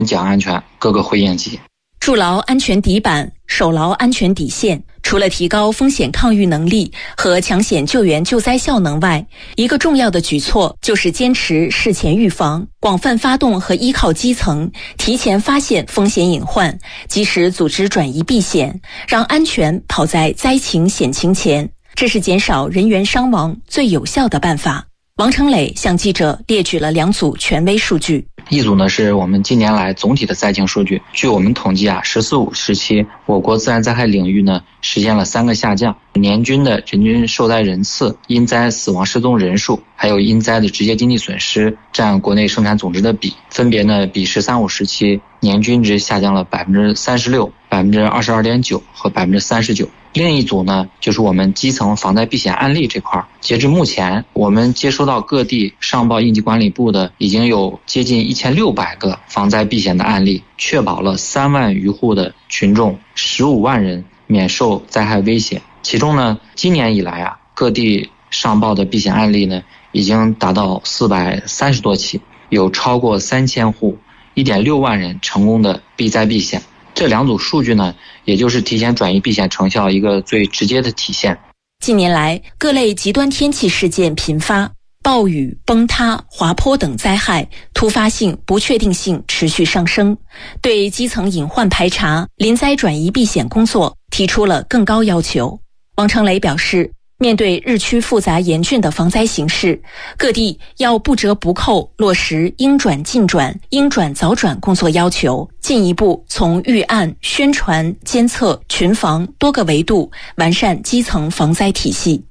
讲安全各个会应急。 筑牢安全底板，守牢安全底线，除了提高风险抗御能力和抢险救援救灾效能外，一个重要的举措就是坚持事前预防，广泛发动和依靠基层，提前发现风险隐患，及时组织转移避险，让安全跑在灾情险情前，这是减少人员伤亡最有效的办法。王成磊向记者列举了2组权威数据。 一组呢是我们近年来总体的灾情数据，据我们统计“14-5”时期，我国自然灾害领域呢实现了3个下降，年均的人均受灾人次、因灾死亡失踪人数，还有因灾的直接经济损失占国内生产总值的比，分别呢比13-5时期年均值下降了36%、22.9%和39%。另一组呢，就是我们基层防灾避险案例这块。截至目前，我们接收到各地上报应急管理部的已经有接近1600个防灾避险的案例，确保了3万余户的群众15万人免受灾害危险。其中呢，今年以来各地上报的避险案例呢，已经达到430多起，有超过3000户、1.6万人成功的避灾避险。这2组数据呢，也就是提前转移避险成效一个最直接的体现。 近年来，各类极端天气事件频发，暴雨、崩塌、滑坡等灾害突发性、不确定性持续上升，对基层隐患排查、临灾转移避险工作提出了更高要求。王成磊表示，面对日趋复杂严峻的防灾形势，各地要不折不扣落实应转尽转、应转早转工作要求，进一步从预案、宣传、监测、群防多个维度完善基层防灾体系。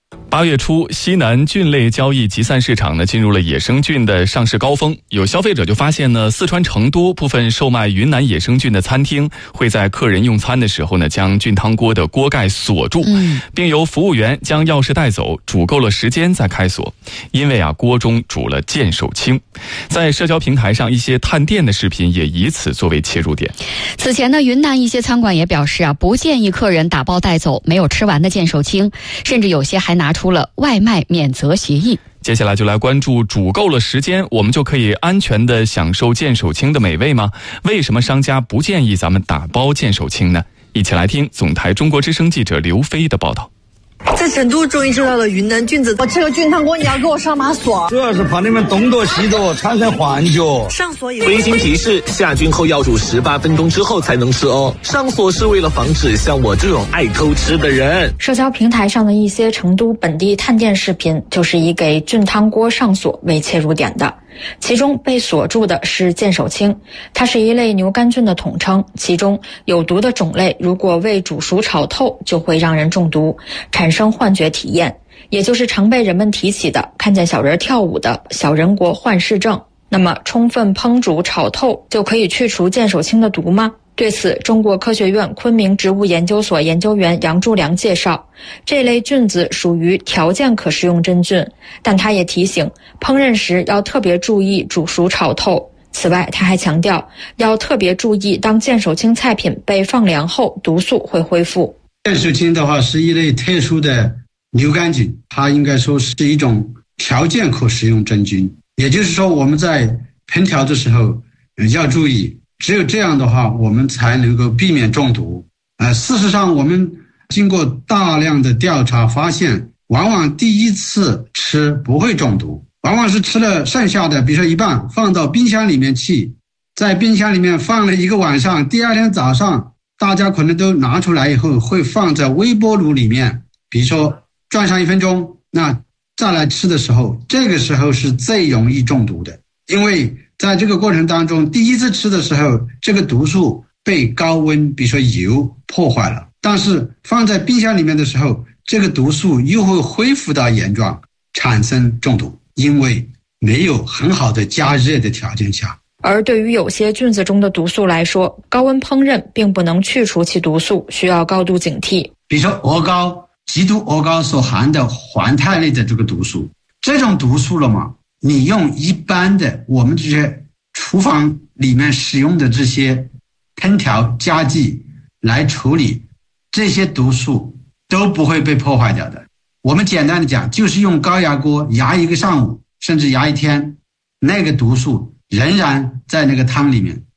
8月初，西南菌类交易集散市场呢进入了野生菌的上市高峰。有消费者就发现呢，四川成都部分售卖云南野生菌的餐厅会在客人用餐的时候呢，将菌汤锅的锅盖锁住，并由服务员将钥匙带走，煮够了时间再开锁。因为锅中煮了见手青。在社交平台上，一些探店的视频也以此作为切入点。 此前呢，云南一些餐馆也表示不建议客人打包带走没有吃完的见手青，甚至有些还拿出了外卖免责协议。 接下来就来关注煮够了时间，我们就可以安全地享受见手青的美味吗？为什么商家不建议咱们打包见手青呢？一起来听总台中国之声记者刘飞的报道。 在成都终于收到了云南菌子，我吃个菌汤锅，你要给我上马锁， 主要是怕你们东躲西躲产生幻觉。 上锁温馨提示：下菌后要煮18分钟之后才能吃哦。上锁是为了防止像我这种爱偷吃的人。 社交平台上的一些成都本地探店视频，就是以给菌汤锅上锁为切入点的。其中被锁住的是见手青，它是一类牛肝菌的统称，其中有毒的种类如果未煮熟炒透，就会让人中毒，产生幻觉体验，也就是常被人们提起的看见小人跳舞的小人国幻视症。那么充分烹煮炒透就可以去除见手青的毒吗？对此，中国科学院昆明植物研究所研究员杨柱良介绍，这类菌子属于条件可食用真菌，但他也提醒，烹饪时要特别注意煮熟炒透。此外，他还强调，要特别注意当见手青菜品被放凉后，毒素会恢复。 见手青的话是一类特殊的牛肝菌，它应该说是一种条件可食用真菌，也就是说我们在烹调的时候要注意，只有这样的话，我们才能够避免中毒。事实上，我们经过大量的调查发现，往往第一次吃不会中毒，往往是吃了剩下的，比如说一半放到冰箱里面去，在冰箱里面放了1个晚上，第二天早上大家可能都拿出来以后，会放在微波炉里面，比如说转上1分钟，那再来吃的时候，这个时候是最容易中毒的，因为在这个过程当中，第一次吃的时候，这个毒素被高温，比如说油破坏了，但是放在冰箱里面的时候，这个毒素又会恢复到原状，产生中毒，因为没有很好的加热的条件下。 而对于有些菌子中的毒素来说，高温烹饪并不能去除其毒素，需要高度警惕。 比如说鹅膏、极毒鹅膏所含的环肽类的这个毒素，这种毒素了嘛，你用一般的我们这些厨房里面使用的这些烹调家具来处理，这些毒素都不会被破坏掉的。我们简单的讲，就是用高压锅压1个上午，甚至压1天，那个毒素仍然在那个汤里面，